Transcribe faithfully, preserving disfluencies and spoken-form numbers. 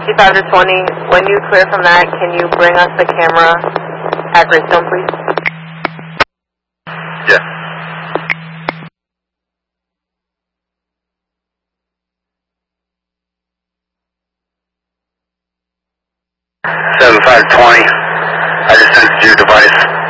five to twenty, when you clear from that, can you bring us the camera at Greystone, please? Yeah. seven five twenty, I just sent your device.